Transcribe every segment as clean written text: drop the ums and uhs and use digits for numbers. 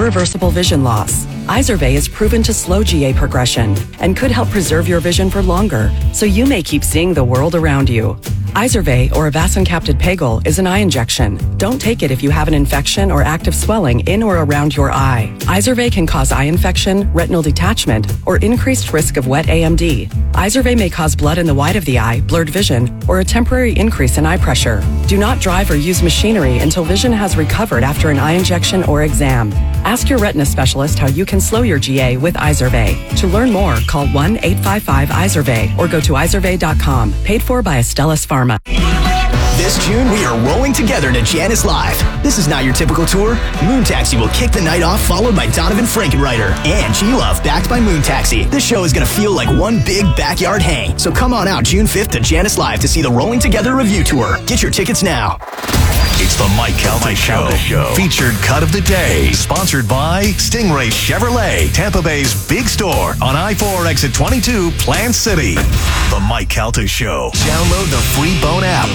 irreversible vision loss. Izervay is proven to slow GA progression and could help preserve your vision for longer, so you may keep seeing the world around you. Izervay, or avacincaptad pegol, is an eye injection. Don't take it if you have an infection or active swelling in or around your eye. Izervay can cause eye infection, retinal detachment, or increased risk of wet AMD. Izervay may cause blood in the white of the eye, blurred vision, or a temporary increase in eye pressure. Do not drive or use machinery until vision has recovered after an eye injection or exam. Ask your retina specialist how you can slow your GA with Izervay. To learn more, call 1-855-IZERVAY or go to izervay.com. Paid for by Astellas Pharma. This June, we are rolling together to Janice Live. This is not your typical tour. Moon Taxi will kick the night off, followed by Donovan Frankenreiter and G-Love, backed by Moon Taxi. This show is going to feel like one big backyard hang. So come on out June 5th to Janice Live to see the Rolling Together Review Tour. Get your tickets now. It's the Mike Calta Show. Featured cut of the day. Sponsored by Stingray Chevrolet, Tampa Bay's big store on I-4 exit 22, Plant City. The Mike Calta Show. Download the free Bone app.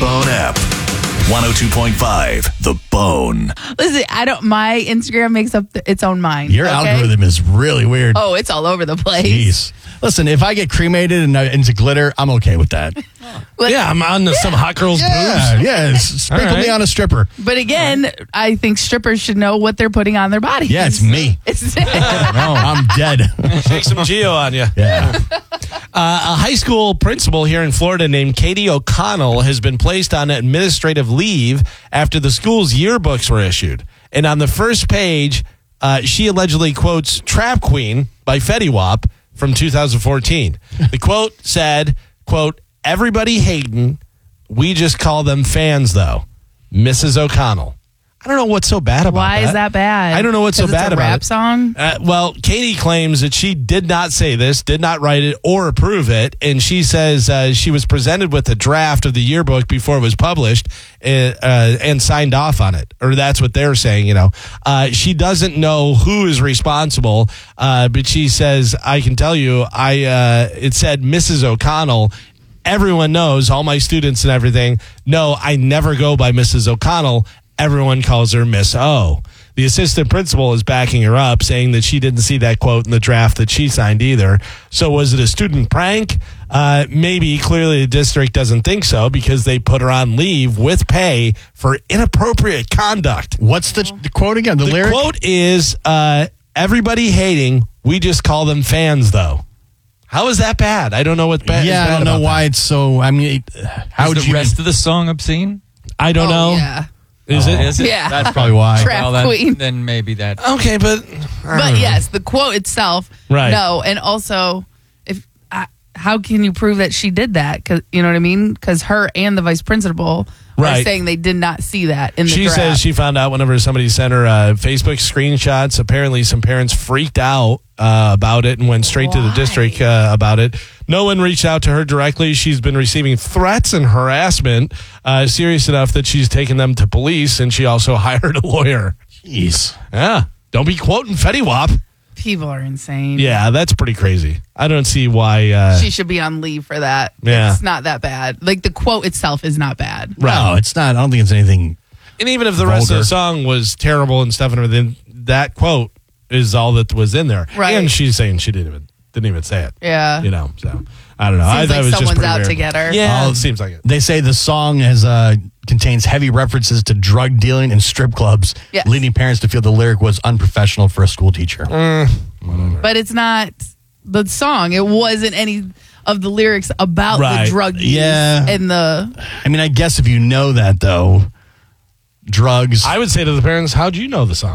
102.5 The Bone. Listen, my Instagram makes up its own mind. Your algorithm is really weird. Oh, it's all over the place. Jeez. Listen, if I get cremated and into glitter, I'm okay with that. I'm on some hot girl's boobs. Yeah, sprinkle me on a stripper. But again, I think strippers should know what they're putting on their bodies. Yeah, it's me. No, I'm dead. Shake some Geo on you. Yeah. A high school principal here in Florida named Katie O'Connell has been placed on administrative leave after the school's yearbooks were issued. And on the first page, she allegedly quotes Trap Queen by Fetty Wap from 2014. The quote said, quote, "Everybody hating, we just call them fans, though. Mrs. O'Connell." I don't know what's so bad about that. Why is that bad? I don't know what's so bad about it. It's a rap song? Well, Katie claims that she did not say this, did not write it or approve it, and she says she was presented with a draft of the yearbook before it was published and signed off on it, or that's what they're saying, you know. She doesn't know who is responsible, but she says, I can tell you, it said Mrs. O'Connell. Everyone knows, all my students and everything know I never go by Mrs. O'Connell. Everyone calls her Miss O. The assistant principal is backing her up, saying that she didn't see that quote in the draft that she signed either. So was it a student prank? Maybe. Clearly the district doesn't think so because they put her on leave with pay for inappropriate conduct. What's the quote again? The lyric? Quote is, everybody hating, we just call them fans, though. How is that bad? I don't know what's bad. Yeah, I don't know why it's so. I mean, how is would the rest of the song obscene? I don't know. Yeah. Is it? Is it? Yeah. That's probably why. Trap Queen. Then maybe that. Okay, but Yes, the quote itself, right. No, and also, how can you prove that she did that? 'Cause, you know what I mean? Because her and the vice principal are saying they did not see that in the She draft. says she found out whenever somebody sent her Facebook screenshots. Apparently, some parents freaked out about it and went straight to the district about it. No one reached out to her directly. She's been receiving threats and harassment, serious enough that she's taken them to police, and she also hired a lawyer. Jeez. Yeah. Don't be quoting Fetty Wap. People are insane. Yeah, that's pretty crazy. I don't see why. She should be on leave for that. Yeah. It's not that bad. Like, the quote itself is not bad. Right. No, it's not. I don't think it's anything. And even if the rest of the song was terrible and stuff and everything, that quote is all that was in there. Right. And she's saying she didn't even say it. Yeah. You know, so I don't know. Seems I like was just someone's pretty out weird. to get her. Yeah, it seems like it. They say the song contains heavy references to drug dealing and strip clubs, Yes. leading parents to feel the lyric was unprofessional for a school teacher. But it's not the song. It wasn't any of the lyrics about the drug use and the... I mean, I guess if you know that, though, drugs... I would say to the parents, how'd you know the song?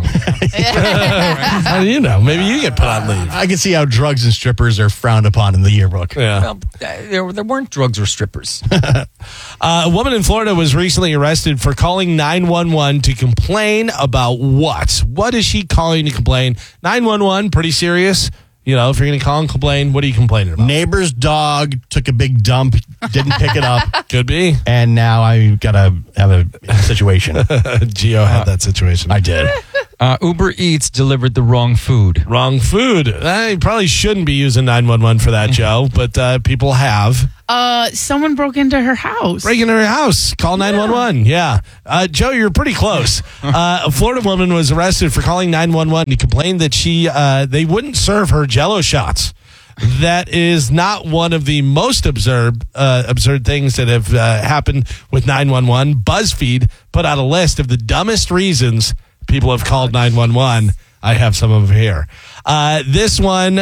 How do you know? Maybe you get put on leave. I can see how drugs and strippers are frowned upon in the yearbook. Yeah. Well, there weren't drugs or strippers. A woman in Florida was recently arrested for calling 911 to complain about what? What is she calling to complain? 911, pretty serious. You know, if you're going to call and complain, what are you complaining about? Neighbor's dog took a big dump, didn't pick it up. Could be. And now I got to have a situation. Gio had that situation. I did. Uber Eats delivered the wrong food. Wrong food. You probably shouldn't be using 911 for that, Joe, but people have. Someone broke into her house. Break into her house. Call 911. Yeah. Joe, you're pretty close. A Florida woman was arrested for calling 911 to complain that they wouldn't serve her Jell-O shots. That is not one of the most absurd things that have happened with 911. BuzzFeed put out a list of the dumbest reasons people have called 911. I have some of them here. This one,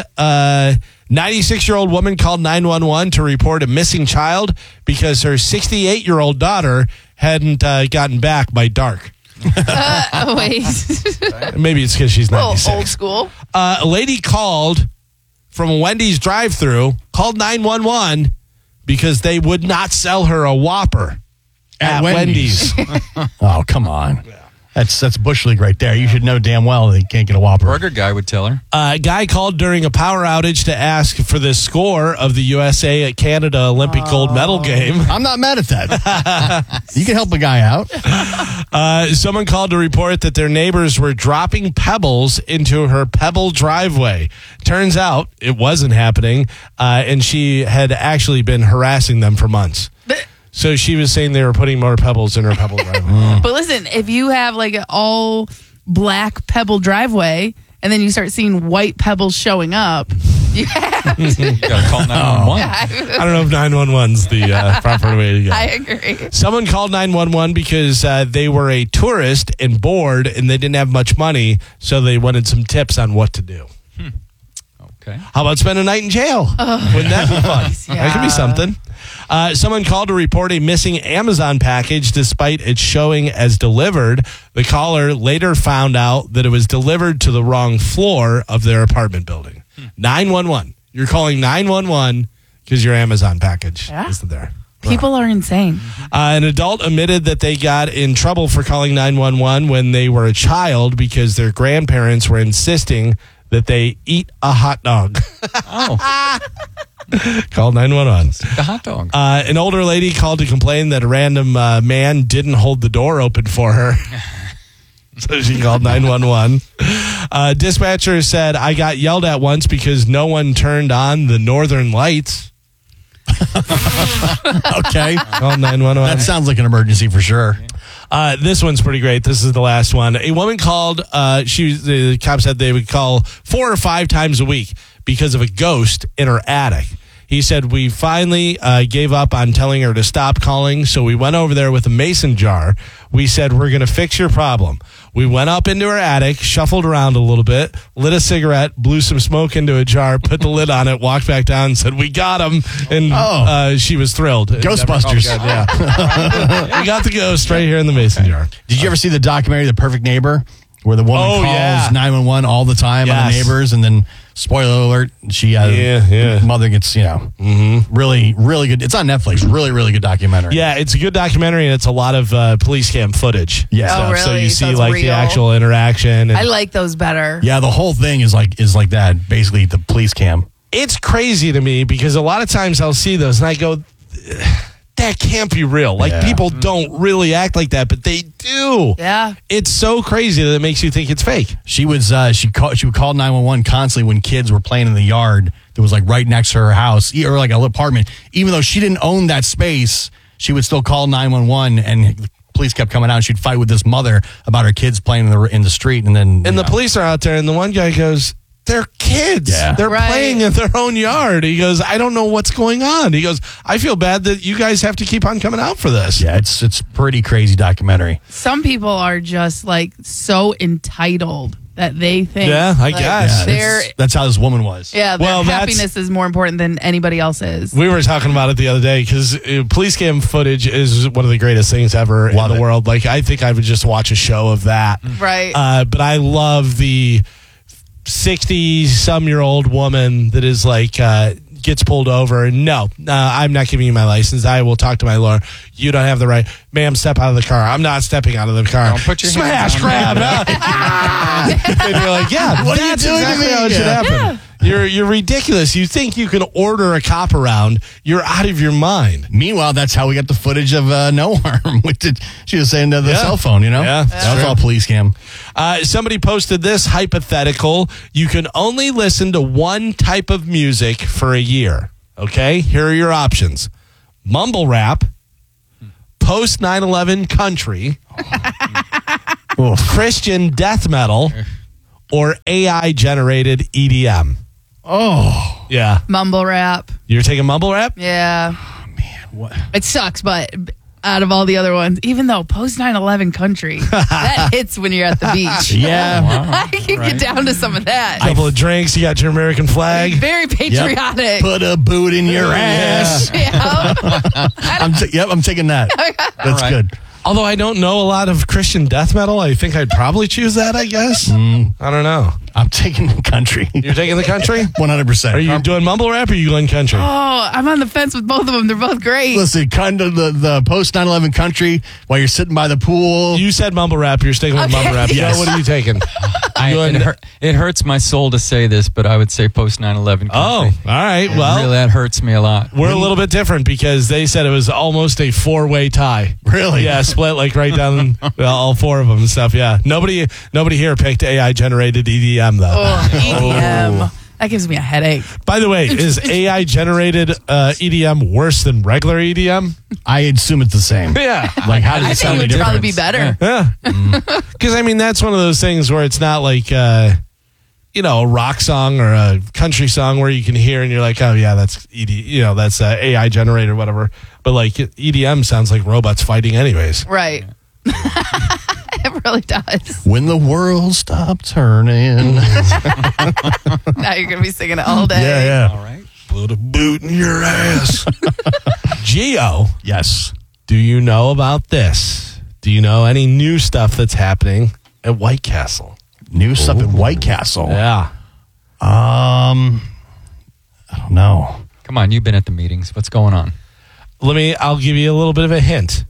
96-year-old woman called 911 to report a missing child because her 68-year-old daughter hadn't gotten back by dark. Wait. Maybe it's because she's 96. Old school. A lady called from a Wendy's drive-thru, called 911 because they would not sell her a Whopper at Wendy's. Oh, come on. That's Bush League right there. You should know damn well they can't get a Whopper. Burger guy would tell her. A guy called during a power outage to ask for the score of the USA at Canada Olympic gold medal game. I'm not mad at that. You can help a guy out. Someone called to report that their neighbors were dropping pebbles into her pebble driveway. Turns out it wasn't happening, and she had actually been harassing them for months. So she was saying they were putting more pebbles in her pebble driveway. But listen, if you have like an all black pebble driveway and then you start seeing white pebbles showing up, you have to. You got to call 911. I don't know if 911's the proper way to go. I agree. Someone called 911 because they were a tourist and bored and they didn't have much money, so they wanted some tips on what to do. Okay. How about spend a night in jail? Wouldn't that be fun? Yeah. That could be something. Someone called to report a missing Amazon package despite it showing as delivered. The caller later found out that it was delivered to the wrong floor of their apartment building. 911. You're calling 911 because your Amazon package isn't there. People are insane. An adult admitted that they got in trouble for calling 911 when they were a child because their grandparents were insisting that they eat a hot dog. Oh. Called 911. The hot dog. An older lady called to complain that a random man didn't hold the door open for her. So she called 911. Dispatcher said, I got yelled at once because no one turned on the northern lights. Okay. Called 911. That sounds like an emergency for sure. This one's pretty great. This is the last one. A woman called. The cop said they would call 4 or 5 times a week because of a ghost in her attic. He said, we finally gave up on telling her to stop calling, so we went over there with a mason jar. We said, we're going to fix your problem. We went up into her attic, shuffled around a little bit, lit a cigarette, blew some smoke into a jar, put the lid on it, walked back down and said, we got him. And she was thrilled. Ghostbusters. Yeah. We got the ghost right here in the mason jar. Did you ever see the documentary, The Perfect Neighbor, where the woman calls 911 all the time on the neighbors, and then, spoiler alert, she mother gets, really, really good. It's on Netflix. Really, really good documentary. Yeah, it's a good documentary, and it's a lot of police cam footage. Yeah. Oh, really? So you see So it's like real? the actual interaction. And I like those better. Yeah, the whole thing is like that. Basically, the police cam. it's crazy to me because a lot of times I'll see those and I go, that can't be real. Like, people don't really act like that, but they do. Yeah. It's so crazy that it makes you think it's fake. She was she would call 911 constantly when kids were playing in the yard that was like right next to her house or like an apartment. Even though she didn't own that space, she would still call 911 and the police kept coming out and she'd fight with this mother about her kids playing in the street. And then the police are out there and the one guy goes, they're kids. Yeah. They're playing in their own yard. He goes, I don't know what's going on. He goes, I feel bad that you guys have to keep on coming out for this. Yeah, it's pretty crazy documentary. Some people are just like so entitled that they think. Yeah, I like, guess. they're That's how this woman was. yeah, their happiness is more important than anybody else's. We were talking about it the other day because police cam footage is one of the greatest things ever in the world. Like, I think I would just watch a show of that. Right. But I love the 60-some-year-old woman that is like gets pulled over. No, I'm not giving you my license. I will talk to my lawyer. You don't have the right. Ma'am, step out of the car. I'm not stepping out of the car. Don't put your Smash, grab. And you're like, yeah, What are you that's doing to exactly me? how it should happen. You're ridiculous. You think you can order a cop around. You're out of your mind. Meanwhile, that's how we got the footage of No Harm. She was saying to the cell phone, you know? Yeah, That was all police cam. Somebody posted this hypothetical. You can only listen to one type of music for a year. Okay, here are your options: mumble rap, post 9/11 country, Christian death metal, or AI generated EDM. Oh, Yeah, Mumble rap. you're taking mumble rap. Yeah. what? It sucks, but out of all the other ones, even though post 9/11 country, that hits when you're at the beach. Yeah. I can get down to some of that. Couple of drinks. You got your American flag. Very patriotic. Put a boot in your ass. Yeah. I'm taking that. That's right. good. Although I don't know a lot of Christian death metal, I think I'd probably choose that. I guess. I don't know. I'm taking the country. You're taking the country. 100%. Are you doing mumble rap or are you going country? Oh, I'm on the fence with both of them. They're both great. Listen, kind of the post 9/11 country while you're sitting by the pool. You said mumble rap. You're sticking with Okay. mumble rap. Yes. Joe, what are you taking? It hurts my soul to say this, but I would say post 9/11 country. Oh, all right. Well, really, that hurts me a lot. we're a little bit different because they said it was almost a 4-way tie. Really? Yeah, split like right down all 4 of them and stuff. Yeah. Nobody here picked AI generated EDM though. Oh, EDM. That gives me a headache. By the way, is AI generated EDM worse than regular EDM? I assume it's the same. Yeah. Like, how does I it think sound it would any probably different? be better. Yeah. Because, I mean, that's one of those things where it's not like, a rock song or a country song where you can hear and you're like, oh, yeah, that's that's AI generated or whatever. But, like, EDM sounds like robots fighting anyways. Right. It really does. When the world stopped turning. Now you're going to be singing it all day. yeah. All right. Put a boot in your ass. Gio, Yes. do you know about this? Do you know any new stuff that's happening at White Castle? New stuff at White Castle. Yeah. I don't know. Come on, you've been at the meetings. What's going on? I'll give you a little bit of a hint.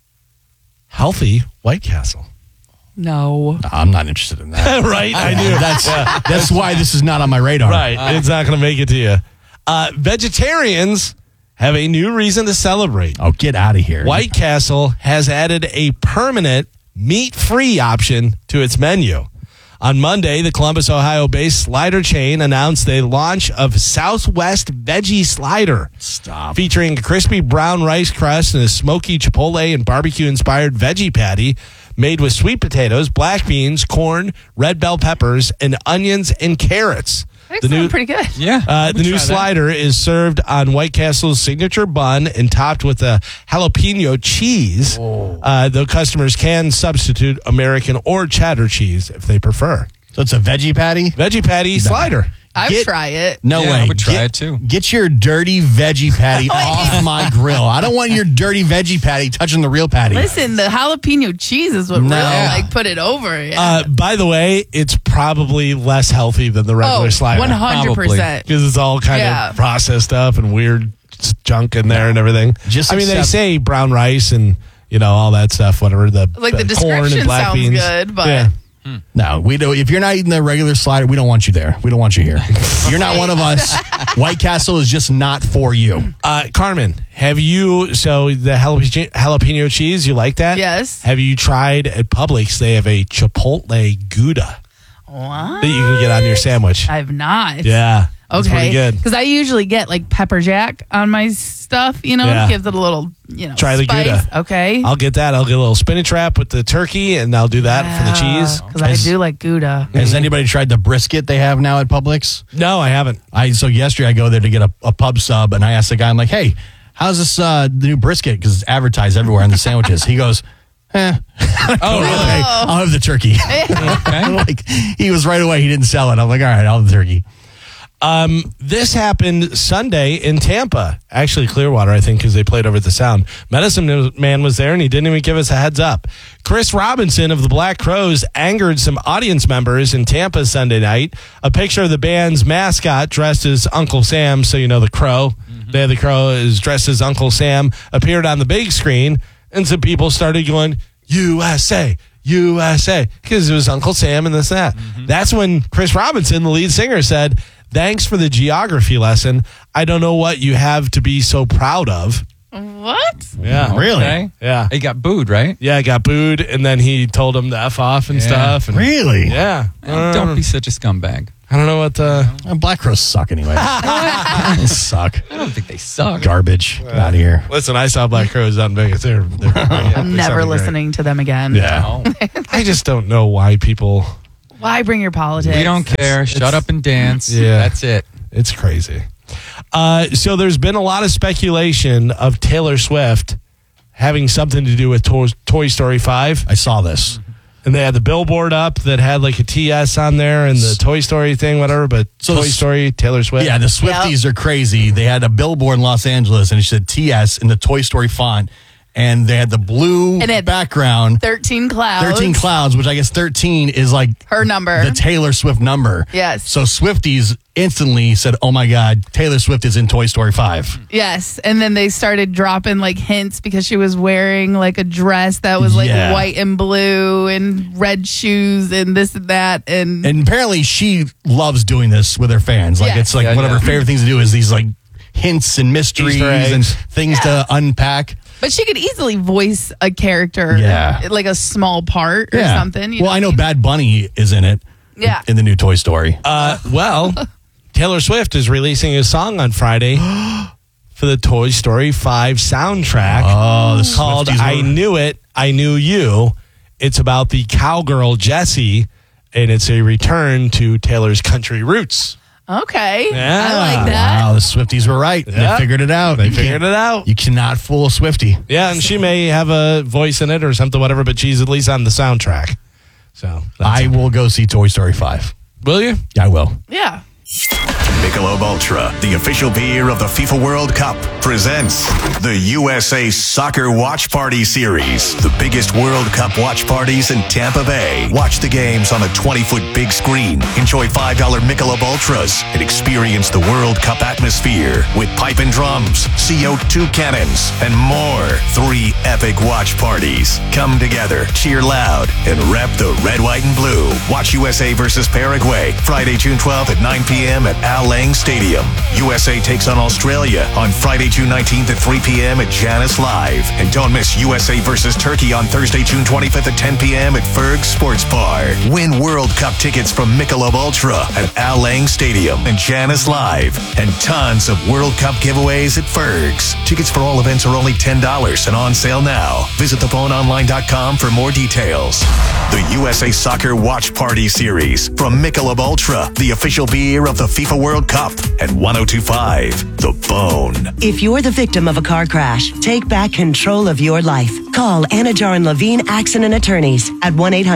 Healthy White Castle. No. I'm not interested in that. Right? I knew. That's why this is not on my radar. Right. It's not going to make it to you. Vegetarians have a new reason to celebrate. Oh, get out of here. White Castle has added a permanent meat-free option to its menu. On Monday, the Columbus, Ohio-based slider chain announced the launch of Southwest Veggie Slider. Stop. Featuring a crispy brown rice crust and a smoky chipotle and barbecue-inspired veggie patty made with sweet potatoes, black beans, corn, red bell peppers, and onions and carrots. That sounds pretty good. Yeah. The new slider is served on White Castle's signature bun and topped with a jalapeno cheese. Though customers can substitute American or cheddar cheese if they prefer. So it's a veggie patty? Veggie patty slider. I would try it. No Yeah, way. I would try it too. Get your dirty veggie patty off my grill. I don't want your dirty veggie patty touching the real patty. Listen, the jalapeno cheese is what No. really put it over. Yeah. By the way, it's probably less healthy than the regular slider. 100%. Because it's all kind Yeah. of processed stuff and weird junk in there and everything. Just they accept- say brown rice and all that stuff, whatever. The Like the corn and description black sounds beans. good, but Yeah. No, we don't. If you're not eating the regular slider, we don't want you there. We don't want you here. You're not one of us. White Castle is just not for you. Carmen, have you, so the jalapeno cheese, you like that? Yes. Have you tried at Publix? They have a Chipotle Gouda what? that you can get on your sandwich. I've not. Yeah. It's pretty Okay. good. Because I usually get like pepper jack on my stuff, Yeah. it gives it a little, Try the spice. Gouda. Okay. I'll get that. I'll get a little spinach wrap with the turkey, and I'll do that for the cheese. Because I do like Gouda. Has anybody tried the brisket they have now at Publix? No, I haven't. So yesterday I go there to get a pub sub, and I asked the guy, I'm like, hey, how's this the new brisket? Because it's advertised everywhere in the sandwiches. He goes, Oh, really? okay, I'll have the turkey. Okay. Like, he was right away. He didn't sell it. I'm like, all right, I'll have the turkey. This happened Sunday in Tampa, actually Clearwater, I think, because they played over at the Sound. Medicine Man was there, and he didn't even give us a heads up. Chris Robinson of the Black Crowes angered some audience members in Tampa Sunday night. A picture of the band's mascot dressed as Uncle Sam, so you know the crow. The crow is dressed as Uncle Sam, appeared on the big screen, and some people started going, USA, USA, because it was Uncle Sam and this and that. That's when Chris Robinson, the lead singer, said, thanks for the geography lesson. I don't know what you have to be so proud of. What? Yeah. Really? Okay. Yeah. He got booed, right? Yeah, got booed, and then he told him to F off and stuff. And, Really? yeah. Don't be such a scumbag. I don't know what Black Crows suck anyway. They suck. I don't think they suck. Garbage. Get out of here. Listen, I saw Black Crows out in Vegas. They're I'm never listening to them again. Yeah. No. I just don't know why people. Why bring your politics? We don't care. Shut up and dance. Yeah. That's it. It's crazy. So there's been a lot of speculation of Taylor Swift having something to do with Toy Story 5. I saw this. And they had the billboard up that had like a TS on there and the Toy Story thing, whatever. But So Toy Story, Taylor Swift. Yeah, the Swifties are crazy. They had a billboard in Los Angeles and it said TS in the Toy Story font. And they had the blue And it- background. 13 clouds. 13 clouds, which I guess 13 is like Her number. the Taylor Swift number. Yes. So Swifties instantly said, oh my God, Taylor Swift is in Toy Story 5. Yes. And then they started dropping like hints because she was wearing like a dress that was like Yeah. white and blue and red shoes and this and that. And And apparently she loves doing this with her fans. Like Yeah. it's like Yeah, one of yeah. her favorite things to do is these like hints and mysteries Easter eggs. and things to unpack. but she could easily voice a character, Yeah. like a small part or something. you Well, I know what mean? Bad Bunny is in it. Yeah. In the new Toy Story. Well, Taylor Swift is releasing a song on Friday for the Toy Story 5 soundtrack. Oh, the called Swifties I were- Knew It, I Knew You. It's about the cowgirl Jessie, and it's a return to Taylor's country roots. Okay. Yeah. I like that. Wow, the Swifties were right. Yeah. They figured it out. They figured it out. You cannot fool a Swiftie. Yeah, and she may have a voice in it or something, whatever, but she's at least on the soundtrack. So, I will go see Toy Story 5. will you? I will. Yeah. Michelob Ultra, the official beer of the FIFA World Cup, presents the USA Soccer Watch Party Series. The biggest World Cup watch parties in Tampa Bay. Watch the games on a 20-foot big screen. Enjoy $5 Michelob Ultras and experience the World Cup atmosphere with pipe and drums, CO2 cannons, and more. 3 epic watch parties. Come together, cheer loud, and rep the red, white, and blue. Watch USA versus Paraguay, Friday, June 12th at 9 p.m. at Al Lang Stadium. USA takes on Australia on Friday, June 19th at 3 p.m. at Janice Live. And don't miss USA versus Turkey on Thursday, June 25th at 10 p.m. at Ferg Sports Bar. Win World Cup tickets from Michelob Ultra at Al Lang Stadium and Janice Live. And tons of World Cup giveaways at Ferg's. Tickets for all events are only $10 and on sale now. Visit thephoneonline.com for more details. The USA Soccer Watch Party Series from Michelob Ultra, the official beer of the FIFA World Cup at 102.5 The Bone. If you're the victim of a car crash, take back control of your life. Call Anajar and Levine Accident Attorneys at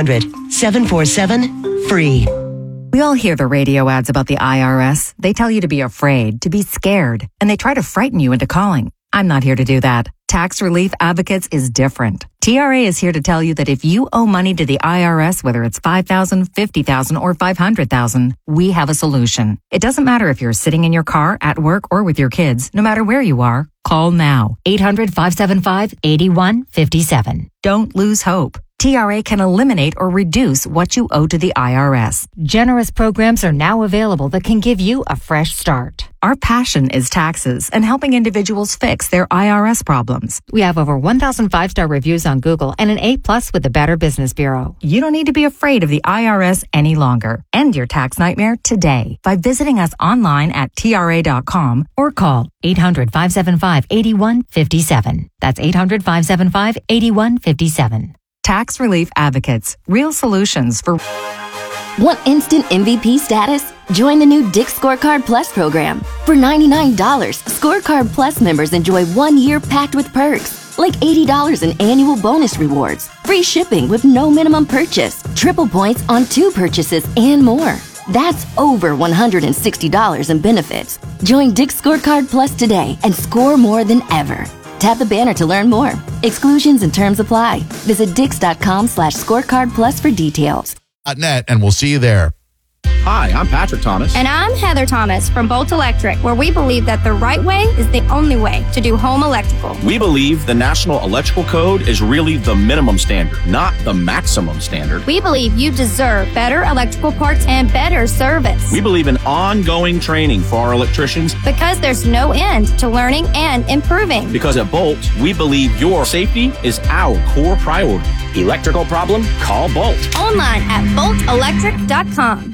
1-800-747-FREE. We all hear the radio ads about the IRS. They tell you to be afraid, to be scared, and they try to frighten you into calling. I'm not here to do that. Tax Relief Advocates is different. TRA is here to tell you that if you owe money to the IRS, whether it's $5,000, $50,000, or $500,000, we have a solution. It doesn't matter if you're sitting in your car, at work, or with your kids. No matter where you are, call now. 800-575-8157. Don't lose hope. TRA can eliminate or reduce what you owe to the IRS. Generous programs are now available that can give you a fresh start. Our passion is taxes and helping individuals fix their IRS problems. We have over 1,000 5-star reviews on Google and an A+ with the Better Business Bureau. You don't need to be afraid of the IRS any longer. End your tax nightmare today by visiting us online at TRA.com or call 800-575-8157. That's 800-575-8157. Tax Relief Advocates. Real solutions for... Want instant MVP status? Join the new Dick's Scorecard Plus program. For $99, Scorecard Plus members enjoy 1 year packed with perks, like $80 in annual bonus rewards, free shipping with no minimum purchase, triple points on 2 purchases, and more. That's over $160 in benefits. Join Dick's Scorecard Plus today and score more than ever. Tap the banner to learn more. Exclusions and terms apply. Visit Dix.com/scorecard plus for details. .net, and we'll see you there. Hi, I'm Patrick Thomas. And I'm Heather Thomas from Bolt Electric, where we believe that the right way is the only way to do home electrical. We believe the National Electrical Code is really the minimum standard, not the maximum standard. We believe you deserve better electrical parts and better service. We believe in ongoing training for our electricians because there's no end to learning and improving. Because at Bolt, we believe your safety is our core priority. Electrical problem? Call Bolt. Online at boltelectric.com.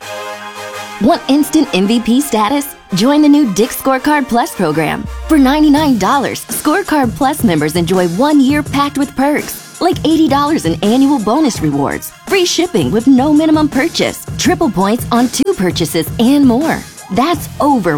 Want instant MVP status? Join the new Dick's Scorecard Plus program. For $99, Scorecard Plus members enjoy 1 year packed with perks, like $80 in annual bonus rewards, free shipping with no minimum purchase, triple points on 2 purchases, and more. That's over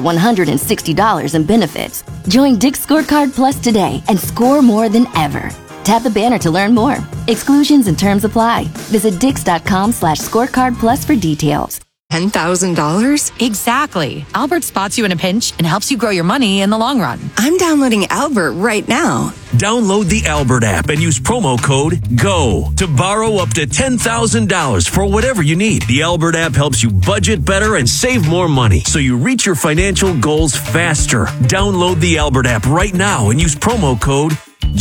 $160 in benefits. Join Dick's Scorecard Plus today and score more than ever. Tap the banner to learn more. Exclusions and terms apply. Visit dix.com/scorecard plus for details. $10,000? Exactly. Albert spots you in a pinch and helps you grow your money in the long run. I'm downloading Albert right now. Download the Albert app and use promo code GO to borrow up to $10,000 for whatever you need. The Albert app helps you budget better and save more money so you reach your financial goals faster. Download the Albert app right now and use promo code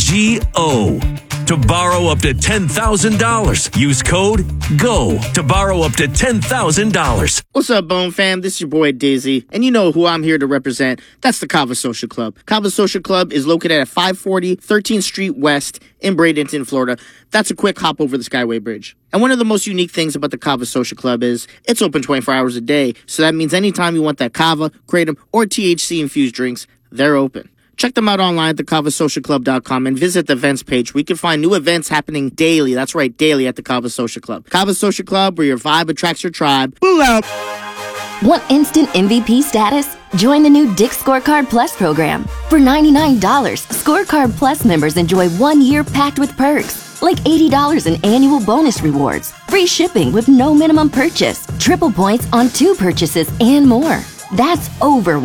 GO to borrow up to $10,000. Use code GO to borrow up to $10,000. What's up, Bone fam? This is your boy Dizzy, and you know who I'm here to represent. That's the Kava Social Club. Kava Social Club is located at 540 13th Street West in Bradenton, Florida. That's a quick hop over the Skyway Bridge. And one of the most unique things about the Kava Social Club is it's open 24 hours a day, so that means anytime you want that Kava, Kratom, or THC-infused drinks, they're open. Check them out online at thekavasocialclub.com and visit the events page where you can find new events happening daily. That's right, daily at the Kava Social Club. Kava Social Club, where your vibe attracts your tribe. Boo out! Want instant MVP status? Join the new Dick's Scorecard Plus program. For $99, Scorecard Plus members enjoy 1 year packed with perks, like $80 in annual bonus rewards, free shipping with no minimum purchase, triple points on 2 purchases, and more. That's over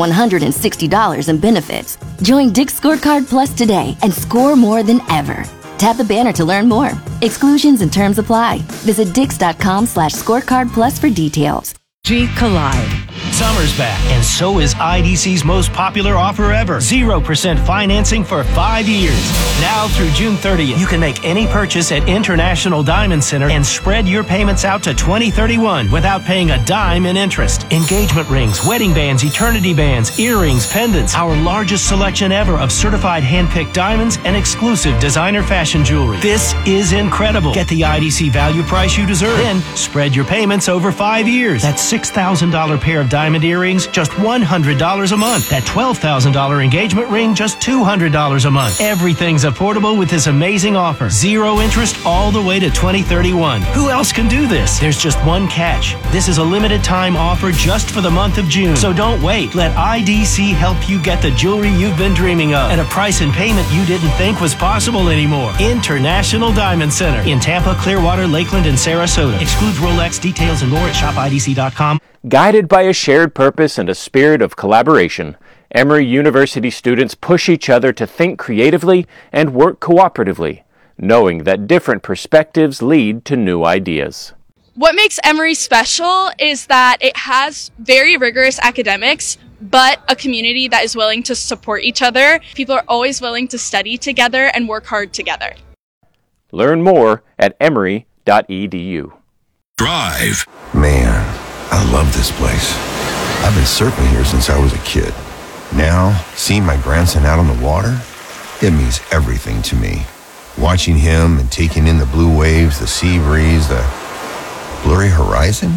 $160 in benefits. Join Dick's Scorecard Plus today and score more than ever. Tap the banner to learn more. Exclusions and terms apply. Visit dix.com/scorecard plus for details. Collide. Summer's back, and so is IDC's most popular offer ever. 0% financing for 5 years. Now through June 30th, you can make any purchase at International Diamond Center and spread your payments out to 2031 without paying a dime in interest. Engagement rings, wedding bands, eternity bands, earrings, pendants. Our largest selection ever of certified hand-picked diamonds and exclusive designer fashion jewelry. This is incredible. Get the IDC value price you deserve. Then spread your payments over 5 years. That's $6,000 pair of diamond earrings, just $100 a month. That $12,000 engagement ring, just $200 a month. Everything's affordable with this amazing offer. 0 interest all the way to 2031. Who else can do this? There's just one catch. This is a limited time offer just for the month of June. So don't wait. Let IDC help you get the jewelry you've been dreaming of at a price and payment you didn't think was possible anymore. International Diamond Center in Tampa, Clearwater, Lakeland, and Sarasota. Excludes Rolex. Details and more at shopidc.com. Guided by a shared purpose and a spirit of collaboration, Emory University students push each other to think creatively and work cooperatively, knowing that different perspectives lead to new ideas. What makes Emory special is that it has very rigorous academics, but a community that is willing to support each other. People are always willing to study together and work hard together. Learn more at emory.edu. Drive. Man, I love this place. I've been surfing here since I was a kid. Now, seeing my grandson out on the water, it means everything to me. Watching him and taking in the blue waves, the sea breeze, the blurry horizon.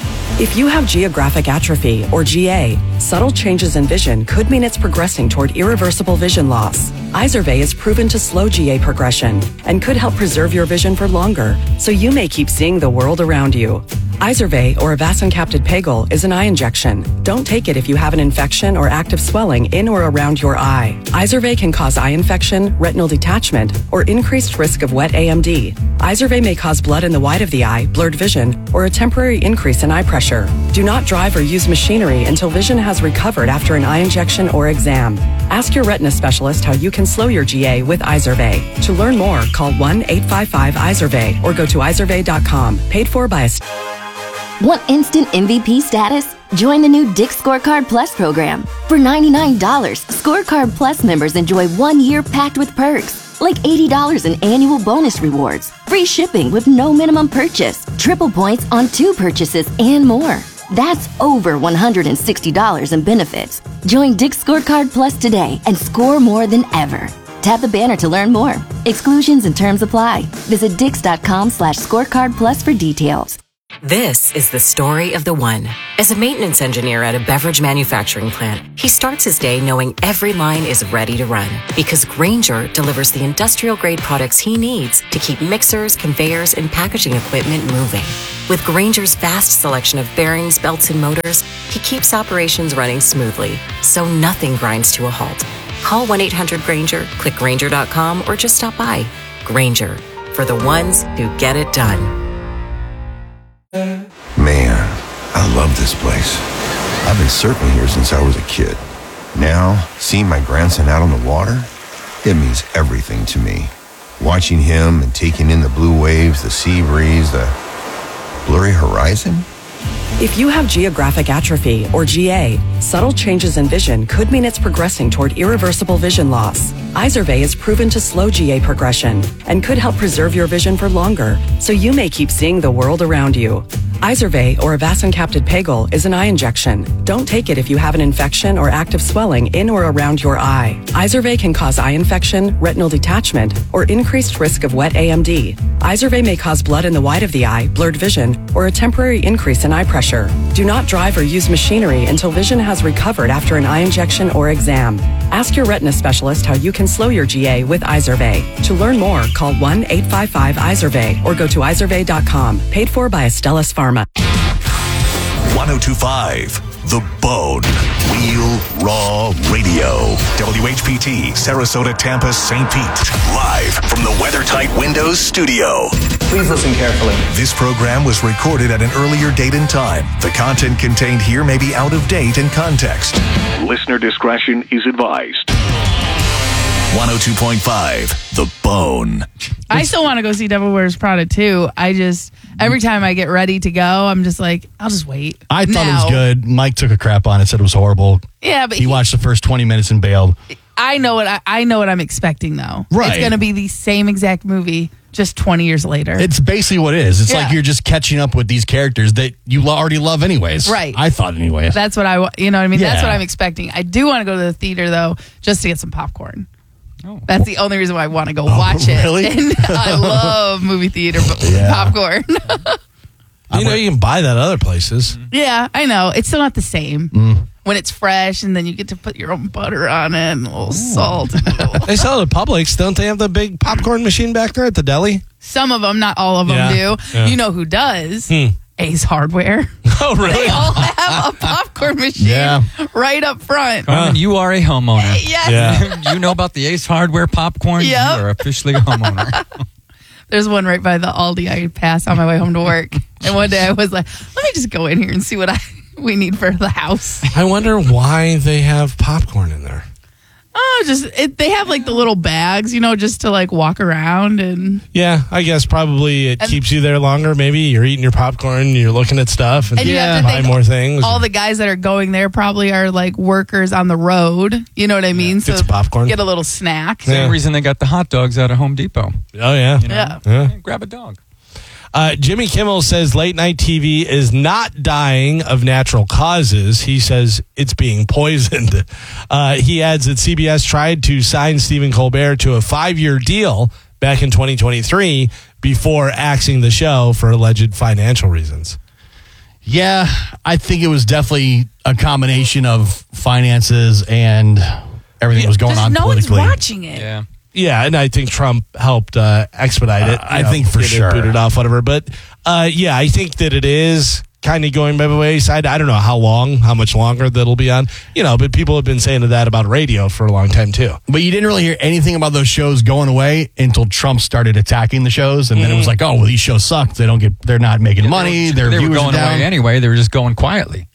If you have geographic atrophy, or GA, subtle changes in vision could mean it's progressing toward irreversible vision loss. Izervay is proven to slow GA progression and could help preserve your vision for longer, so you may keep seeing the world around you. Izervay, or avacincaptad pegol, is an eye injection. Don't take it if you have an infection or active swelling in or around your eye. Izervay can cause eye infection, retinal detachment, or increased risk of wet AMD. Izervay may cause blood in the white of the eye, blurred vision, or a temporary increase in eye pressure. Do not drive or use machinery until vision has recovered after an eye injection or exam. Ask your retina specialist how you can slow your GA with Izervay. To learn more, call 1-855-IZERVAY or go to izervay.com. Paid for by a... Want instant MVP status? Join the new Dick Scorecard Plus program. For $99, Scorecard Plus members enjoy 1 year packed with perks, like $80 in annual bonus rewards, free shipping with no minimum purchase, triple points on 2 purchases, and more. That's over $160 in benefits. Join Dick Scorecard Plus today and score more than ever. Tap the banner to learn more. Exclusions and terms apply. Visit dix.com/scorecard plus for details. This is the story of the one. As a maintenance engineer at a beverage manufacturing plant, he starts his day knowing every line is ready to run because Grainger delivers the industrial-grade products he needs to keep mixers, conveyors, and packaging equipment moving. With Grainger's vast selection of bearings, belts, and motors, he keeps operations running smoothly, so nothing grinds to a halt. Call 1-800-GRAINGER, click Grainger.com, or just stop by. Grainger, for the ones who get it done. Man, I love this place. I've been surfing here since I was a kid. Now, seeing my grandson out on the water, it means everything to me. Watching him and taking in the blue waves, the sea breeze, the blurry horizon. If you have geographic atrophy, or GA, subtle changes in vision could mean it's progressing toward irreversible vision loss. Izervay is proven to slow GA progression and could help preserve your vision for longer, so you may keep seeing the world around you. Izervay, or avacincaptad pegol, is an eye injection. Don't take it if you have an infection or active swelling in or around your eye. Izervay can cause eye infection, retinal detachment, or increased risk of wet AMD. Izervay may cause blood in the white of the eye, blurred vision, or a temporary increase in eye pressure. Do not drive or use machinery until vision has recovered after an eye injection or exam. Ask your retina specialist how you can slow your GA with Izervay. To learn more, call 1-855-IZERVAY or go to izervay.com. Paid for by Astellas Pharma. 1025 The Bone. Real Raw Radio. WHPT, Sarasota, Tampa, St. Pete. Live from the WeatherTight Windows studio. Please listen carefully. This program was recorded at an earlier date and time. The content contained here may be out of date in context. Listener discretion is advised. 102.5 The Bone. I still want to go see Devil Wears Prada too. Every time I get ready to go, I'm just like, I'll just wait. I thought it was good. Mike took a crap on it, said it was horrible. Yeah, but he watched the first 20 minutes and bailed. I know what I'm expecting though. Right. It's going to be the same exact movie, just 20 years later. It's basically what it is. It's like you're just catching up with these characters that you already love anyways. Right. I thought anyway. That's what you know what I mean? Yeah. That's what I'm expecting. I do want to go to the theater though, just to get some popcorn. That's the only reason why I want to go watch it. Really? And I love movie theater popcorn. You can buy that other places. Yeah, I know. It's still not the same when it's fresh, and then you get to put your own butter on it and a little salt. They sell it at Publix. Don't they have the big popcorn machine back there at the deli? Some of them, not all of them do. Yeah. You know who does? Ace Hardware. Oh, really? They all have a popcorn machine right up front. Carmen, you are a homeowner. Yes. Yeah. You know about the Ace Hardware popcorn? Yep. You are officially a homeowner. There's one right by the Aldi I pass on my way home to work. And one day I was like, let me just go in here and see what we need for the house. I wonder why they have popcorn in there. Oh, they have like the little bags, just to like walk around and. Yeah, I guess probably it keeps you there longer. Maybe you're eating your popcorn, you're looking at stuff, and you have to buy think more things. All the guys that are going there probably are like workers on the road. You know what I mean? Get some popcorn. Get a little snack. Same reason they got the hot dogs out of Home Depot. Oh, yeah. Yeah. Grab a dog. Jimmy Kimmel says late night TV is not dying of natural causes. He says it's being poisoned. He adds that CBS tried to sign Stephen Colbert to a 5-year deal back in 2023 before axing the show for alleged financial reasons. Yeah, I think it was definitely a combination of finances and everything that was going on politically. No one's watching it. Yeah. Yeah, and I think Trump helped expedite it. I think for sure. Boot it off, whatever. But yeah, I think that it is kind of going by the wayside. I don't know how much longer that'll be on. But people have been saying that about radio for a long time too. But you didn't really hear anything about those shows going away until Trump started attacking the shows, and then it was like, oh, well, these shows suck. They're not making money. Their they were viewers going are down. away anyway. They were just going quietly.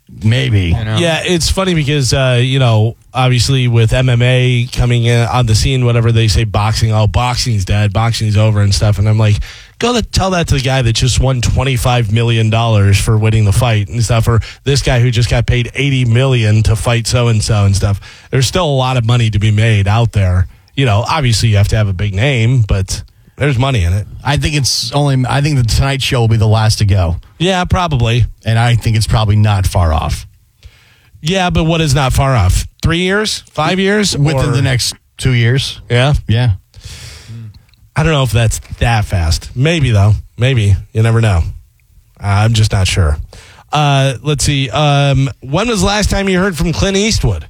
Maybe. Yeah, it's funny because, obviously with MMA coming in on the scene, whatever they say, boxing's dead, boxing's over and stuff. And I'm like, tell that to the guy that just won $25 million for winning the fight and stuff, or this guy who just got paid $80 million to fight so-and-so and stuff. There's still a lot of money to be made out there. Obviously you have to have a big name, but there's money in it. I think the Tonight Show will be the last to go. Yeah, probably. And I think it's probably not far off. Yeah, but what is not far off? 3 years? 5 years? Within the next 2 years. Yeah? Yeah. I don't know if that's that fast. Maybe, though. Maybe. You never know. I'm just not sure. Let's see. When was the last time you heard from Clint Eastwood?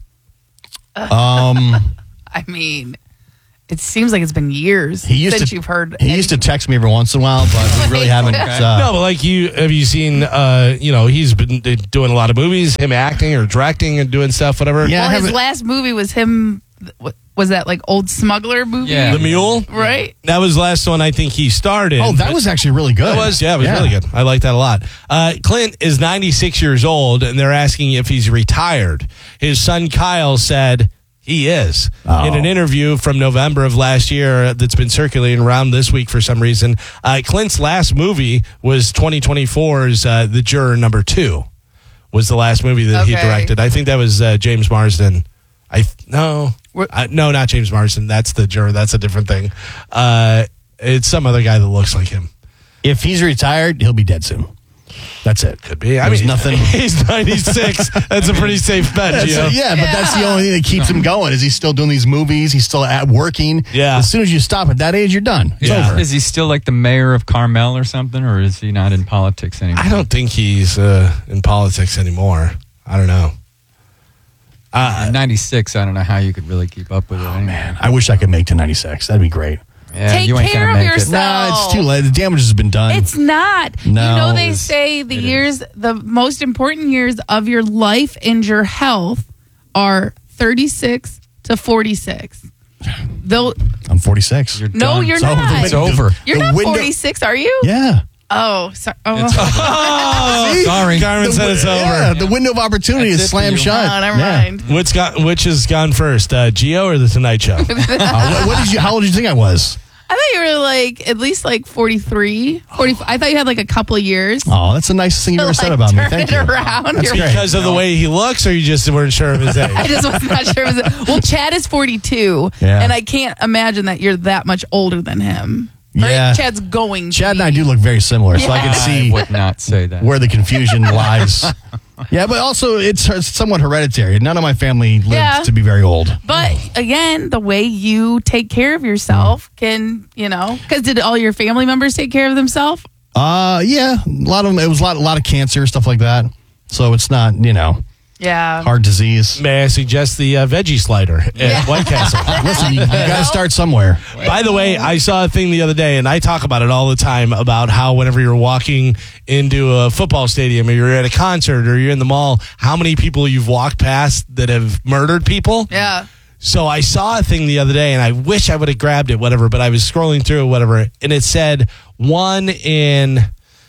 I mean, it seems like it's been years since you've heard. He used to text me every once in a while, but we really haven't. No, but have you seen, he's been doing a lot of movies, him acting or directing and doing stuff, whatever. Yeah, his last movie was him. Was that like Old Smuggler movie? Yeah. The Mule? Right. That was the last one I think he starred in. Oh, that was actually really good. It was really good. I like that a lot. Clint is 96 years old, and they're asking if he's retired. His son Kyle said he is. In an interview from November of last year that's been circulating around this week for some reason, Clint's last movie was 2024's The Juror Number 2 was the last movie that he directed. I think that was James Marsden. No, not James Marsden. That's The Juror. That's a different thing. It's some other guy that looks like him. If he's retired, he'll be dead soon. That's it. Could be. There's nothing. He's 96. That's a pretty safe bet, Gio. But that's the only thing that keeps him going. Is he's still doing these movies? He's still working. Yeah. As soon as you stop at that age, you're done. It's over. Is he still like the mayor of Carmel or something, or is he not in politics anymore? I don't think he's in politics anymore. I don't know. 96, I don't know how you could really keep up with it. Oh, man. I wish I could make to 96. That'd be great. Yeah, Take you ain't care gonna of make yourself. Nah, it's too late. The damage has been done. It's not. No. They say the most important years of your life and your health are 36 to 46. I'm 46. You're No, done. you're not. It's over. You're not 46, are you? Yeah. Oh, sorry. Sorry. Carmen said it's over. Yeah, the window of opportunity is slammed shut. Oh, never mind. Which has gone first, Gio or The Tonight Show? How old did you think I was? I thought you were like at least like 43, 45. I thought you had like a couple of years. Oh, that's the nicest thing you've ever said about me. Thank you. Around. That's great. Because of the way he looks, or you just weren't sure of his age? I just was not sure. Well, Chad is 42, and I can't imagine that you're that much older than him. Yeah. Right? Chad's going. Chad and I do look very similar, so I can see I would not say that. where the confusion lies. Yeah, but also it's somewhat hereditary. None of my family lived to be very old. But again, the way you take care of yourself can, because did all your family members take care of themselves? Yeah, a lot of them. It was a lot of cancer, stuff like that. So it's not, Yeah. heart disease. May I suggest the veggie slider at White Castle? Listen, you got to start somewhere. By the way, I saw a thing the other day, and I talk about it all the time, about how whenever you're walking into a football stadium or you're at a concert or you're in the mall, how many people you've walked past that have murdered people. Yeah. So I saw a thing the other day, and I wish I would have grabbed it, whatever, but I was scrolling through it, whatever, and it said 1 in...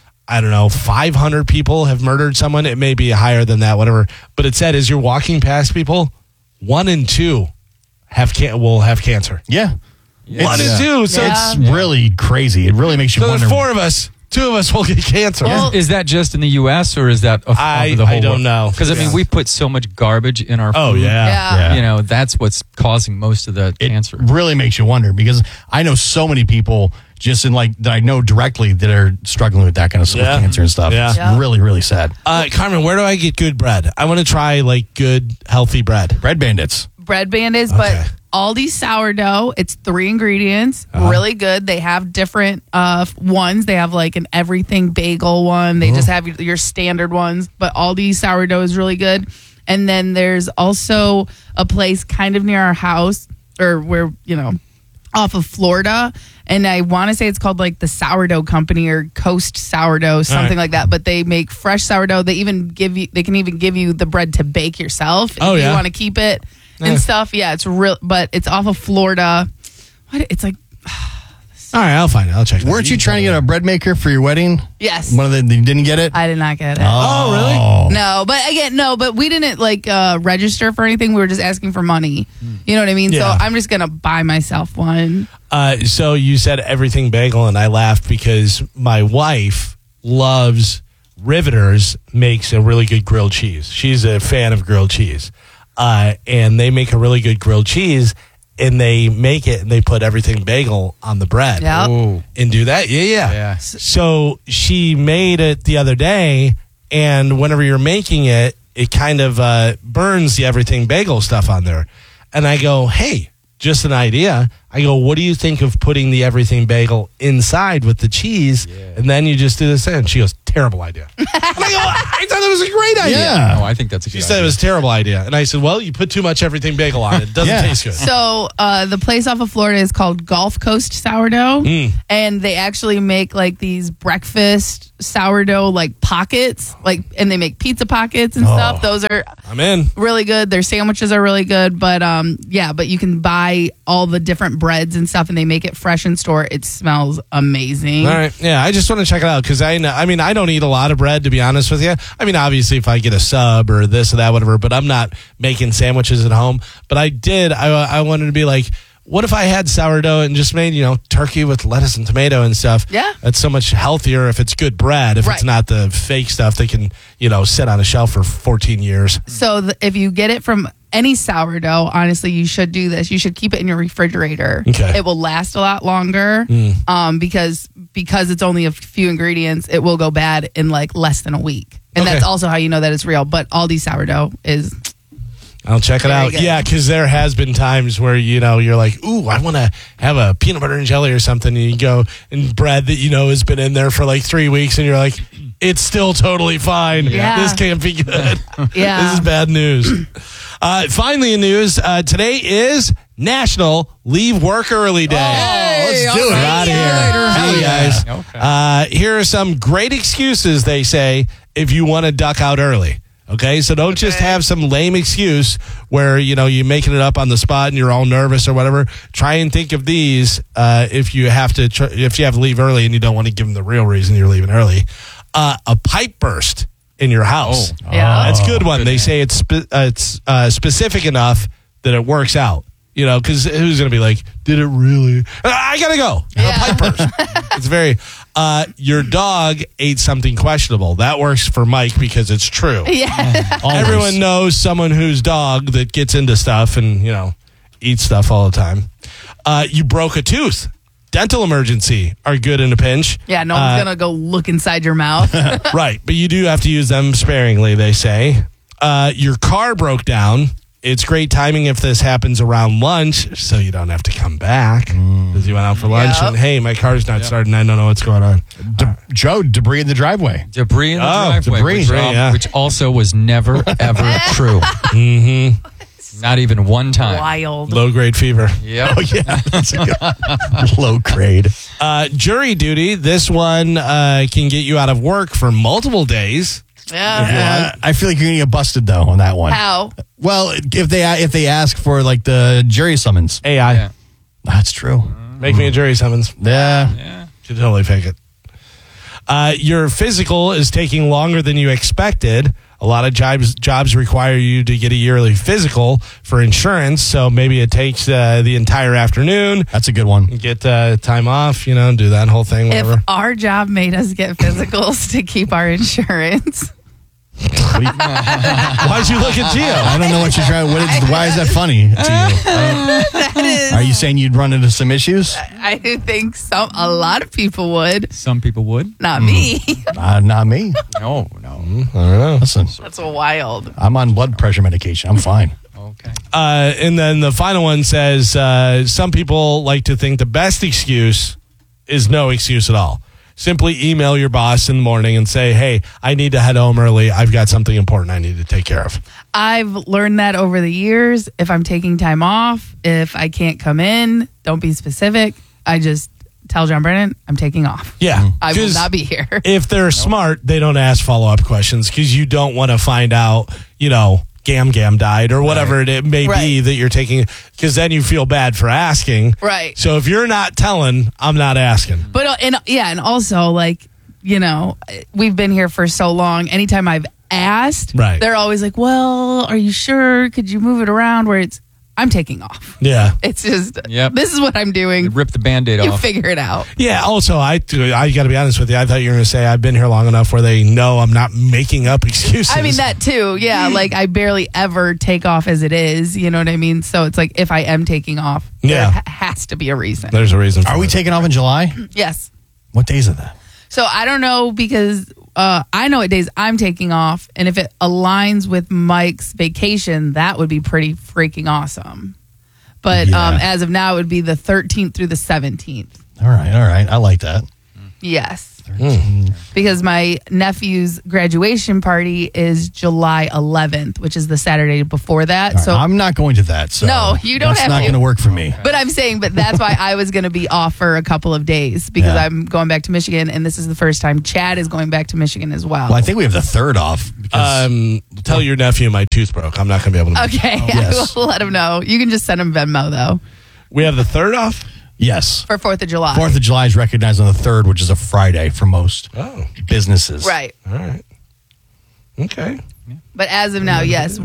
500 people have murdered someone. It may be higher than that, whatever. But it said as you're walking past people, 1 in 2 will have cancer. Yeah. 1 in 2. So it's really crazy. It really makes you wonder. there's 4 of us. 2 of us will get cancer. Is that just in the U.S. or is that the whole I don't world? know. Because, we put so much garbage in our food. Oh, yeah. That's what's causing most of the cancer. It really makes you wonder, because I know so many people just that I know directly that are struggling with that kind of stuff, with cancer and stuff. Yeah. It's really, really sad. Carmen, where do I get good bread? I want to try good, healthy bread. Bread Bandits. Bread Bandits, but Aldi sourdough. It's 3 ingredients. Really good. They have different ones. They have like an everything bagel one. They just have your standard ones, but Aldi sourdough is really good. And then there's also a place kind of near our house, or where, off of Florida, and I want to say it's called like the Sourdough Company or Coast Sourdough, something like that. But they make fresh sourdough. They can even give you the bread to bake yourself if you want to keep it and stuff. Yeah, it's real, but it's off of Florida. It's like Yes. All right, I'll find it. I'll check it out. Weren't you trying to get a bread maker for your wedding? Yes. One of the you didn't get it? I did not get it. Oh, really? No, but we didn't register for anything. We were just asking for money. You know what I mean? Yeah. So I'm just going to buy myself one. So you said everything bagel, and I laughed because my wife loves Riveters, makes a really good grilled cheese. She's a fan of grilled cheese. And they make a really good grilled cheese, and they make it and they put everything bagel on the bread. Yep. And do that. Yeah. So she made it the other day, and whenever you're making it, it kind of burns the everything bagel stuff on there. And I go, hey, just an idea. I go, what do you think of putting the everything bagel inside with the cheese, and then you just do this in? She goes, terrible idea. And I go, I thought it was a great idea. Yeah. No, I think that's a good She said idea. it was a terrible idea. And I said, well, you put too much everything bagel on it. It doesn't taste good. So the place off of Florida is called Gulf Coast Sourdough. And they actually make like these breakfast sourdough like pockets, and they make pizza pockets and stuff. Those are I'm in. really good. Their sandwiches are really good. But but you can buy all the different breads and stuff, and they make it fresh in store. It smells amazing. All right. Yeah, I just want to check it out because I don't eat a lot of bread, to be honest with you. I mean, obviously, if I get a sub or this or that, whatever, but I'm not making sandwiches at home. But I wanted to be like, what if I had sourdough and just made, turkey with lettuce and tomato and stuff? Yeah. That's so much healthier if it's good bread, if it's not the fake stuff that can, sit on a shelf for 14 years. So if you get it from any sourdough, honestly, you should do this. You should keep it in your refrigerator. Okay. It will last a lot longer because it's only a few ingredients. It will go bad in like less than a week. And that's also how you know that it's real. But Aldi sourdough is... I'll check it out. good. Yeah, because there has been times where, you're like, ooh, I want to have a peanut butter and jelly or something. And you go and bread that has been in there for like 3 weeks. And you're like, it's still totally fine. Yeah. This can't be good. Yeah. This is bad news. Finally in news, today is National Leave Work Early Day. Let's do it. Get out of here. Hey, guys. Okay. Here are some great excuses, they say, if you want to duck out early. Okay, so don't just have some lame excuse where, you're making it up on the spot and you're all nervous or whatever. Try and think of these if you have to leave early and you don't want to give them the real reason you're leaving early. A pipe burst in your house. Yeah. That's a good one. They say it's specific enough that it works out. Because who's going to be like, did it really? I got to go. A pipe burst. It's very... your dog ate something questionable. That works for Mike because it's true. Yeah. Everyone knows someone whose dog that gets into stuff and, eats stuff all the time. You broke a tooth. Dental emergency are good in a pinch. Yeah, no one's going to go look inside your mouth. Right, but you do have to use them sparingly, they say. Your car broke down. It's great timing if this happens around lunch, so you don't have to come back because you went out for lunch and, hey, my car's not starting. I don't know what's going on. Joe, debris in the driveway. Debris in the driveway, Debris. which also was never, ever true. Mm-hmm. Not even one time. Wild. Low-grade fever. Yep. Oh, yeah. That's a good low grade. Jury duty. This one can get you out of work for multiple days. Yeah. I feel like you're going to get busted, though, on that one. How? Well, if they ask for, like, the jury summons. AI. Yeah. That's true. Make me a jury summons. Yeah. Should totally fake it. Your physical is taking longer than you expected. A lot of jobs require you to get a yearly physical for insurance, so maybe it takes the entire afternoon. That's a good one. Get time off, do that whole thing, whatever. If our job made us get physicals to keep our insurance... Why'd you look at Gio? I don't know what you're trying. Why is that funny to you? That is, Are you saying you'd run into some issues? I think a lot of people would. Some people would. Not me. Not me. No. I don't know. Listen, That's wild. I'm on blood pressure medication. I'm fine. Okay. And then the final one says some people like to think the best excuse is no excuse at all. Simply email your boss in the morning and say, hey, I need to head home early. I've got something important I need to take care of. I've learned that over the years. If I'm taking time off, if I can't come in, don't be specific. I just tell John Brennan I'm taking off. Yeah. I will not be here. If they're smart, they don't ask follow-up questions because you don't want to find out, Gam Gam died or whatever it may be that you're taking, because then you feel bad for asking. Right. So if you're not telling, I'm not asking. But and also, like, you know, we've been here for so long. Anytime I've asked, they're always like, well, are you sure? Could you move it around where I'm taking off? Yeah. It's just, this is what I'm doing. Rip the Band-Aid You off. figure it out. Yeah. Also, I got to be honest with you. I thought you were going to say I've been here long enough where they know I'm not making up excuses. I mean, that too. Yeah. Like, I barely ever take off as it is. You know what I mean? So it's like, if I am taking off, there has to be a reason. There's a reason. Are we taking off in July? Yes. What days are that? So I don't know, because I know what days I'm taking off. And if it aligns with Mike's vacation, that would be pretty freaking awesome. But as of now, it would be the 13th through the 17th. All right. I like that. Yes. Because my nephew's graduation party is July 11th, which is the Saturday before that. Right, so I'm not going to that. So no, you don't have to. That's not going to work for me. But I'm saying, that's why I was going to be off for a couple of days, because I'm going back to Michigan, and this is the first time Chad is going back to Michigan as well. Well, I think we have the 3rd off. Tell your nephew my tooth broke. I'm not going to be able to. Okay, I will let him know. You can just send him Venmo, though. We have the 3rd off? Yes. For 4th of July. 4th of July is recognized on the 3rd, which is a Friday for most businesses. Right. All right. Okay. But as of now, yes,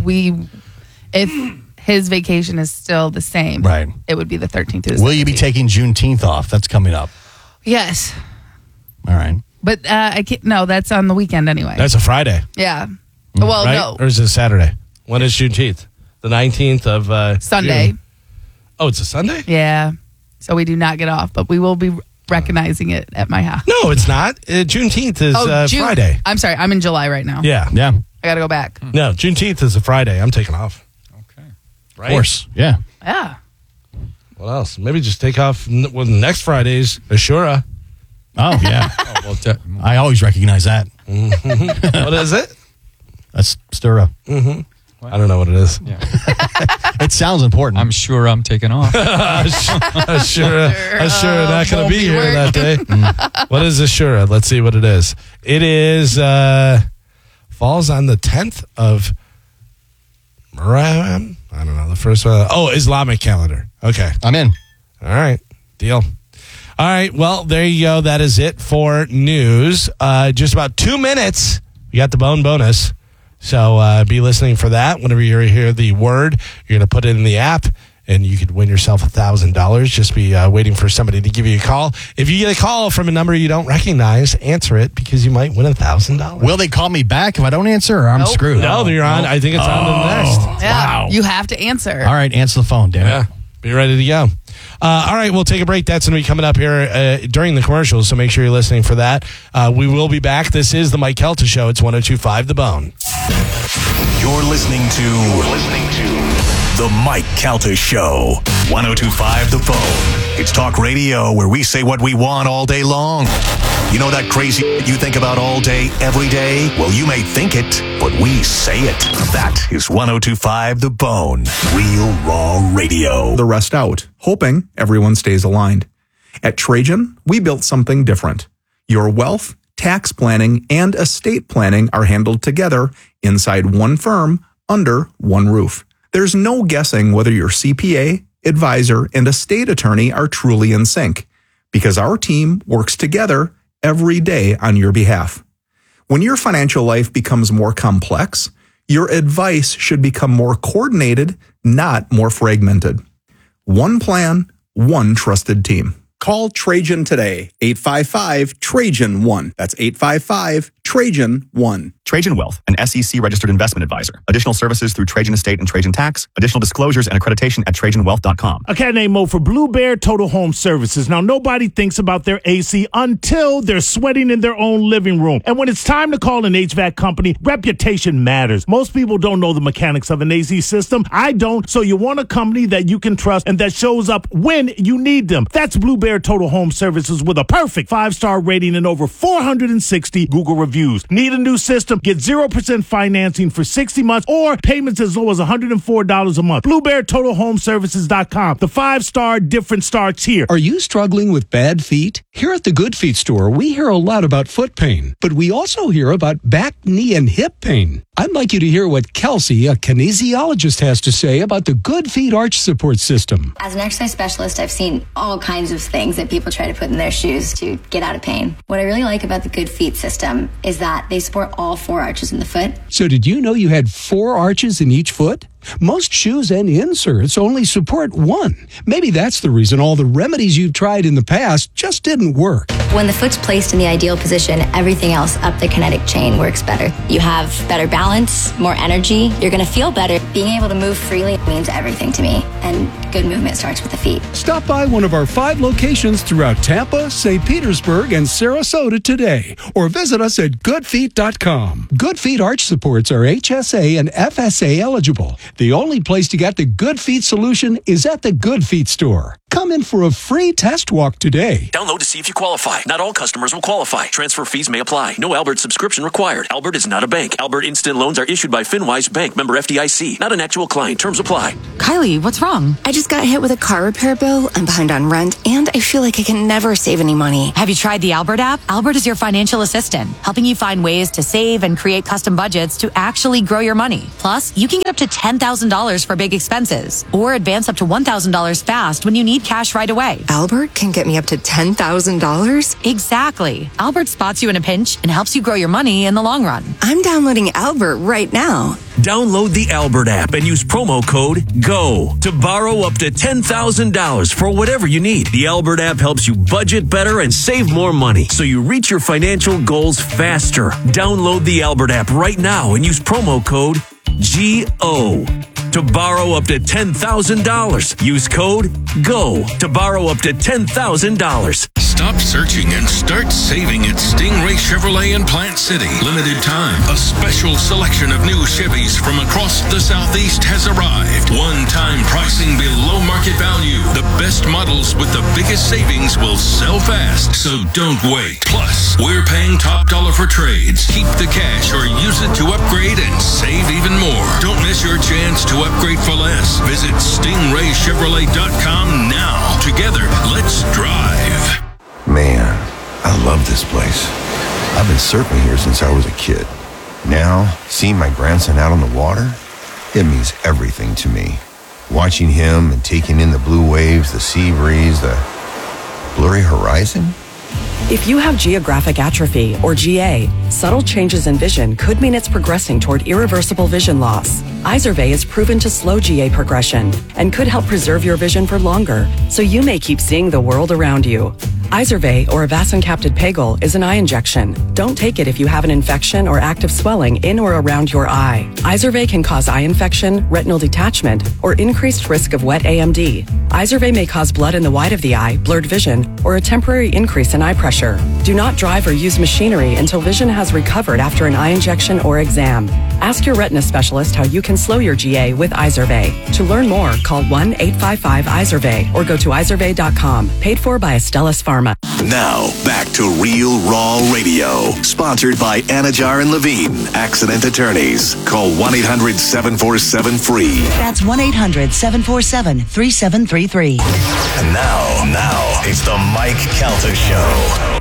if his vacation is still the same, right, it would be the 13th through the 17th. Will you be taking Juneteenth off? That's coming up. Yes. All right. But I can't. No, that's on the weekend anyway. That's a Friday. Yeah. Well, right? no. Or is it Saturday? When is Juneteenth? The 19th of Sunday. June. Oh, it's a Sunday? Yeah. So we do not get off, but we will be recognizing it at my house. No, it's not. Juneteenth is June. Friday. I'm sorry. I'm in July right now. Yeah. I got to go back. No, Juneteenth is a Friday. I'm taking off. Okay. Right? Of course. Yeah. Yeah. What else? Maybe just take off next Friday's Ashura. Oh, yeah. I always recognize that. What is it? That's Stura. I don't know what it is. Yeah. It sounds important. I'm sure I'm taking off. I'm sure not going to be here that day. What is Ashura? Let's see what it is. It is falls on the 10th of Muharram. I don't know the first one. Oh, Islamic calendar. Okay, I'm in. All right, deal. All right, well, there you go. That is it for news. Just about 2 minutes. We got the bone bonus. So be listening for that. Whenever you hear the word, you're going to put it in the app, and you could win yourself $1,000. Just be waiting for somebody to give you a call. If you get a call from a number you don't recognize, answer it, because you might win $1,000. Will they call me back if I don't answer, or I'm screwed? No, you're on. I think it's on to the next. Yeah. Wow. You have to answer. All right, answer the phone, damn it. Yeah, be ready to go. All right, we'll take a break. That's going to be coming up here during the commercials, so make sure you're listening for that. We will be back. This is the Mike Kelta Show. It's 102.5 The Bone. You're listening to The Mike Kelta Show. 102.5 The Bone. It's talk radio where we say what we want all day long. You know that crazy you think about all day, every day? Well, you may think it, but we say it. That is 102.5 The Bone. Real raw radio. The rest out, hoping everyone stays aligned. At Trajan, we built something different. Your wealth, tax planning, and estate planning are handled together inside one firm under one roof. There's no guessing whether your CPA, advisor, and estate attorney are truly in sync, because our team works together every day on your behalf. When your financial life becomes more complex, your advice should become more coordinated, not more fragmented. One plan, one trusted team. Call Trajan today, 855-TRAJAN-1. That's 855-TRAJAN-1. Trajan Wealth, an SEC-registered investment advisor. Additional services through Trajan Estate and Trajan Tax. Additional disclosures and accreditation at TrajanWealth.com. A cat named Mo for Blue Bear Total Home Services. Now, nobody thinks about their AC until they're sweating in their own living room. And when it's time to call an HVAC company, reputation matters. Most people don't know the mechanics of an AC system. I don't, so you want a company that you can trust and that shows up when you need them. That's Blue Bear Total Home Services with a perfect 5-star rating and over 460 Google reviews. used. Need a new system? Get 0% financing for 60 months or payments as low as $104 a month. BlueBearTotalHomeServices.com. The 5-star difference starts here. Are you struggling with bad feet? Here at the Good Feet store, we hear a lot about foot pain, but we also hear about back, knee, and hip pain. I'd like you to hear what Kelsey, a kinesiologist, has to say about the Good Feet arch support system. As an exercise specialist, I've seen all kinds of things that people try to put in their shoes to get out of pain. What I really like about the Good Feet system is that they support all 4 arches in the foot. So did you know you had 4 arches in each foot? Most shoes and inserts only support 1. Maybe that's the reason all the remedies you've tried in the past just didn't work. When the foot's placed in the ideal position, everything else up the kinetic chain works better. You have better balance, more energy, you're going to feel better. Being able to move freely means everything to me, and good movement starts with the feet. Stop by one of our 5 locations throughout Tampa, St. Petersburg, and Sarasota today, or visit us at goodfeet.com. Good Feet arch supports are HSA and FSA eligible. The only place to get the Good Feet solution is at the Good Feet store. Come in for a free test walk today. Download to see if you qualify. Not all customers will qualify. Transfer fees may apply. No Albert subscription required. Albert is not a bank. Albert Instant Loans are issued by FinWise Bank, member FDIC. Not an actual client. Terms apply. Kylie, what's wrong? I just got hit with a car repair bill. I'm behind on rent, and I feel like I can never save any money. Have you tried the Albert app? Albert is your financial assistant, helping you find ways to save and create custom budgets to actually grow your money. Plus, you can get up to $10,000 for big expenses, or advance up to $1,000 fast when you need cash right away. Albert can get me up to $10,000? Exactly. Albert spots you in a pinch and helps you grow your money in the long run. I'm downloading Albert right now. Download the Albert app and use promo code GO to borrow up to $10,000 for whatever you need. The Albert app helps you budget better and save more money so you reach your financial goals faster. Download the Albert app right now and use promo code GO to borrow up to $10,000. Use code GO to borrow up to $10,000. Stop searching and start saving at Stingray Chevrolet in Plant City. Limited time. A special selection of new Chevys from across the Southeast has arrived. One-time pricing below market value. The best models with the biggest savings will sell fast, so don't wait. Plus, we're paying top dollar for trades. Keep the cash or use it to upgrade and save even more. Don't miss your chance to upgrade for less. Visit StingrayChevrolet.com now. Together, let's drive. Man, I love this place. I've been surfing here since I was a kid. Now, seeing my grandson out on the water, it means everything to me. Watching him and taking in the blue waves, the sea breeze, the blurry horizon. If you have geographic atrophy, or GA, subtle changes in vision could mean it's progressing toward irreversible vision loss. Izervay is proven to slow GA progression and could help preserve your vision for longer, so you may keep seeing the world around you. Izervay, or avacincaptad pegol, is an eye injection. Don't take it if you have an infection or active swelling in or around your eye. Izervay can cause eye infection, retinal detachment, or increased risk of wet AMD. Izervay may cause blood in the white of the eye, blurred vision, or a temporary increase in eye pressure. Do not drive or use machinery until vision has recovered after an eye injection or exam. Ask your retina specialist how you can slow your GA with Izervay. To learn more, call 1-855-IZERVAY or go to izervay.com. Paid for by Astellas Pharma. Now, back to Real Raw Radio. Sponsored by Anajar and Levine, Accident Attorneys. Call 1-800-747-FREE. That's 1-800-747-3733. And now, it's the Mike Calta Show.